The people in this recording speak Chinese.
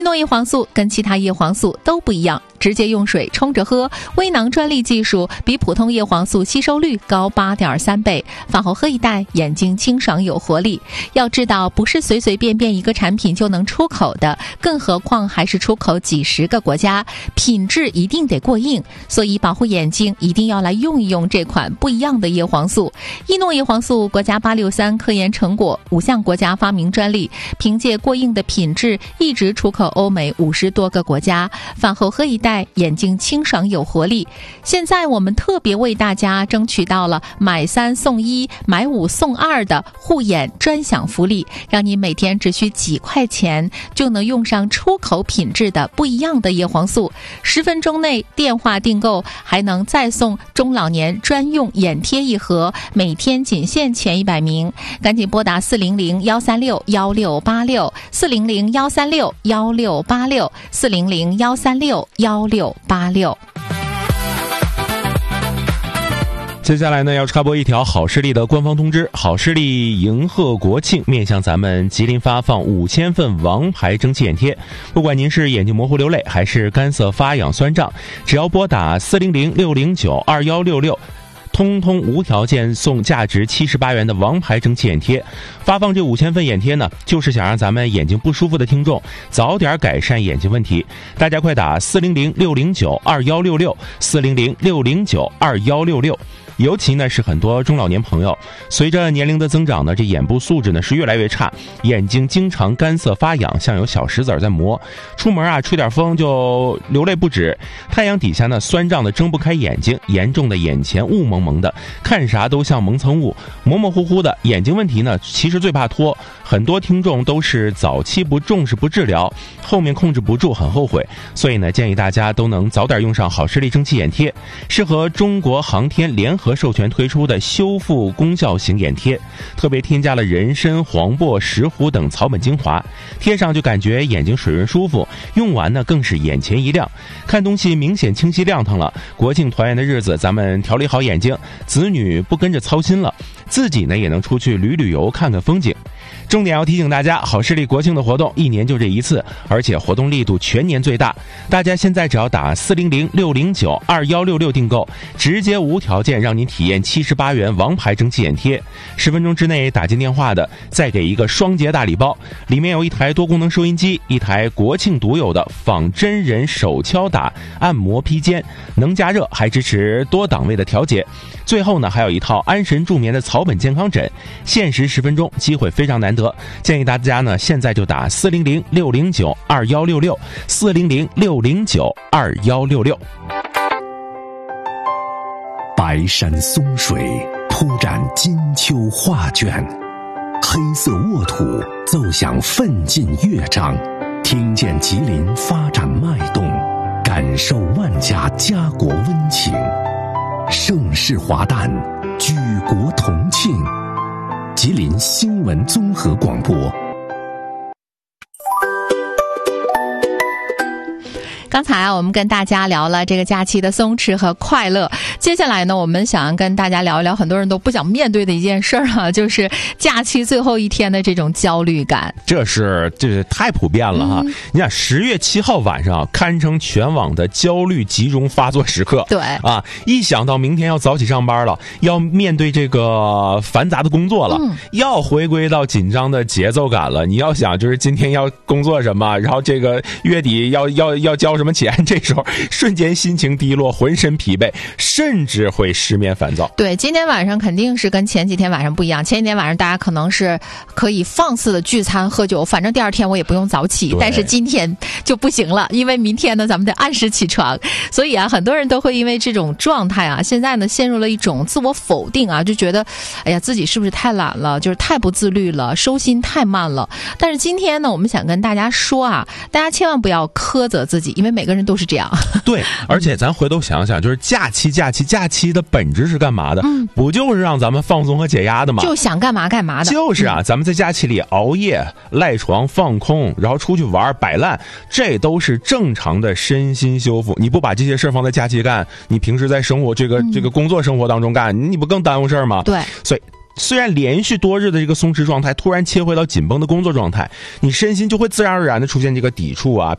诺叶黄素跟其他叶黄素都不一样，直接用水冲着喝，微囊专利技术比普通叶黄素吸收率高 8.3 倍，饭后喝一袋，眼睛清爽有活力。要知道，不是随随便便一个产品就能出口的，更何况还是出口几十个国家，品质一定得过硬。所以保护眼睛一定要来用一用这款不一样的叶黄素。伊诺叶黄素国家863科研成果，5项国家发明专利，凭借过硬的品质一直出口欧美50多个国家，饭后喝一袋，眼睛清爽有活力。现在我们特别为大家争取到了买3送1、买5送2的护眼专享福利，让你每天只需几块钱就能用上出口品质的不一样的叶黄素。10分钟内电话订购，还能再送中老年专用眼贴1盒，每天仅限前100名。赶紧拨打400-136-1686 400-136-1686 400-136-1686。 接下来呢，要插播一条好视力的官方通知。好视力迎贺国庆，面向咱们吉林发放5000份王牌蒸汽眼贴。不管您是眼睛模糊流泪，还是干涩发痒酸胀，只要拨打400-609-2166，通通无条件送价值78元的王牌蒸汽眼贴。发放这5000份眼贴呢，就是想让咱们眼睛不舒服的听众早点改善眼睛问题。大家快打400-609-2166 400-609-2166。尤其呢是很多中老年朋友，随着年龄的增长呢，这眼部素质呢是越来越差，眼睛经常干涩发痒，像有小石子在磨。出门啊吹点风就流泪不止，太阳底下呢酸胀的睁不开眼睛，严重的眼前雾蒙蒙的，看啥都像蒙层雾，模模糊糊的。眼睛问题呢其实最怕拖，很多听众都是早期不重视不治疗，后面控制不住很后悔。所以呢建议大家都能早点用上好视力蒸汽眼贴，适合中国航天联合授权推出的修复功效型眼贴，特别添加了人参、黄柏、石斛等草本精华，贴上就感觉眼睛水润舒服，用完呢更是眼前一亮，看东西明显清晰亮堂了。国庆团圆的日子，咱们调理好眼睛，子女不跟着操心了，自己呢也能出去旅游看看风景。重点要提醒大家，好视力国庆的活动一年就这一次，而且活动力度全年最大。大家现在只要打400-609-2166订购，直接无条件让您体验78元王牌蒸汽眼贴。10分钟之内打进电话的，再给一个双节大礼包，里面有一台多功能收音机，一台国庆独有的仿真人手敲打按摩披肩，能加热还支持多档位的调节。最后呢还有一套安神助眠的草本健康枕，限时10分钟，机会非常难得，建议大家呢现在就打400-609-2166 400-609-2166。 白山松水铺展金秋画卷，黑色沃土奏响奋进乐章，听见吉林发展脉动，感受万家家国温情。盛世华诞，举国同庆。吉林新闻综合广播。 刚才啊，我们跟大家聊了这个假期的松弛和快乐。接下来呢，我们想跟大家聊一聊很多人都不想面对的一件事儿啊，就是假期最后一天的这种焦虑感。 这太普遍了哈！你想10月7号晚上堪称全网的焦虑集中发作时刻。 对啊，一想到明天要早起上班了，要面对这个繁杂的工作了，要回归到紧张的节奏感了。你要想就是今天要工作什么，然后这个月底要交什么钱，这时候瞬间心情低落，浑身疲惫，甚至会失眠烦躁。 对，今天晚上肯定是跟前几天晚上不一样。前几天晚上大家可能是可以放肆的聚餐喝酒，反正第二天我也不用早起，但是今天就不行了，因为明天呢咱们得按时起床。所以啊，很多人都会因为这种状态啊，现在呢陷入了一种自我否定啊，就觉得哎呀自己是不是太懒了，就是太不自律了，收心太慢了。但是今天呢，我们想跟大家说啊，大家千万不要苛责自己，因为每个人都是这样。 对，而且咱回头想想，就是假期的本质是干嘛的？不就是让咱们放松和解压的吗？ 就想干嘛干嘛的。 就是啊，咱们在假期里熬夜、赖床、放空，然后出去玩、摆烂，这都是正常的身心修复。你不把这些事儿放在假期干，你平时在生活这个工作生活当中干，你不更耽误事儿吗？ 对， 所以虽然连续多日的这个松弛状态突然切回到紧绷的工作状态，你身心就会自然而然的出现这个抵触啊、